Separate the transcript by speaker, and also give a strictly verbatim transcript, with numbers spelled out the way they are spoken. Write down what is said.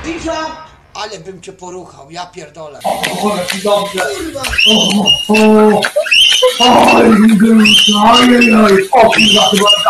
Speaker 1: Cisza! Ale bym cię poruchał, ja pierdolę.
Speaker 2: O, jaki dobrze.
Speaker 1: Kurwa!
Speaker 2: O, o, o, oj, oj, oj, o, kurwa, chyba